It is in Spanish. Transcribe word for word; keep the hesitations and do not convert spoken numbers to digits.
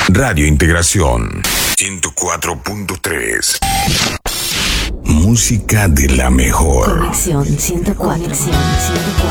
Radio Integración ciento cuatro punto tres. Música de la mejor. Conexión ciento cuatro. Conexión ciento cuatro.